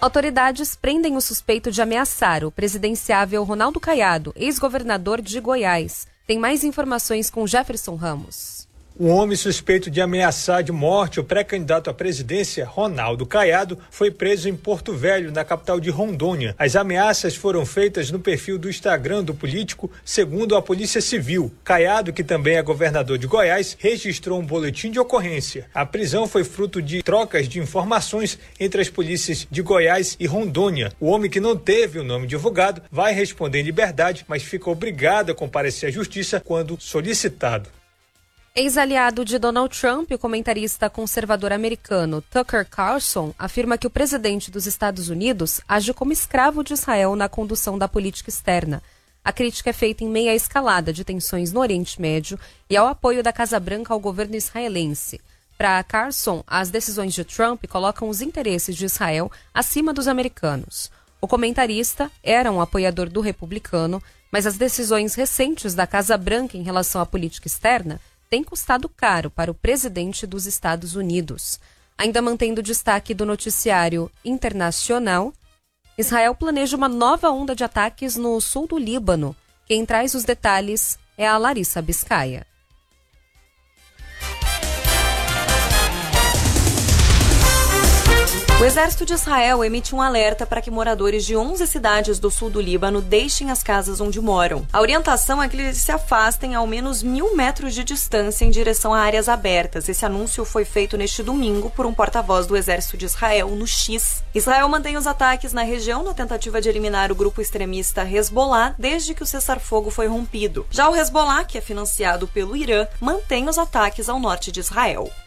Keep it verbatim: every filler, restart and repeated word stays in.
Autoridades prendem o suspeito de ameaçar o presidenciável Ronaldo Caiado, ex-governador de Goiás. Tem mais informações com Jefferson Ramos. Um homem suspeito de ameaçar de morte o pré-candidato à presidência, Ronaldo Caiado, foi preso em Porto Velho, na capital de Rondônia. As ameaças foram feitas no perfil do Instagram do político, segundo a Polícia Civil. Caiado, que também é governador de Goiás, registrou um boletim de ocorrência. A prisão foi fruto de trocas de informações entre as polícias de Goiás e Rondônia. O homem, que não teve o nome divulgado, vai responder em liberdade, mas fica obrigado a comparecer à justiça quando solicitado. Ex-aliado de Donald Trump, o comentarista conservador americano Tucker Carlson afirma que o presidente dos Estados Unidos age como escravo de Israel na condução da política externa. A crítica é feita em meio à escalada de tensões no Oriente Médio e ao apoio da Casa Branca ao governo israelense. Para Carlson, as decisões de Trump colocam os interesses de Israel acima dos americanos. O comentarista era um apoiador do republicano, mas as decisões recentes da Casa Branca em relação à política externa tem custado caro para o presidente dos Estados Unidos. Ainda mantendo o destaque do noticiário internacional, Israel planeja uma nova onda de ataques no sul do Líbano. Quem traz os detalhes é a Larissa Biscaia. O exército de Israel emite um alerta para que moradores de onze cidades do sul do Líbano deixem as casas onde moram. A orientação é que eles se afastem a ao menos mil metros de distância em direção a áreas abertas. Esse anúncio foi feito neste domingo por um porta-voz do exército de Israel no X. Israel mantém os ataques na região na tentativa de eliminar o grupo extremista Hezbollah desde que o cessar-fogo foi rompido. Já o Hezbollah, que é financiado pelo Irã, mantém os ataques ao norte de Israel.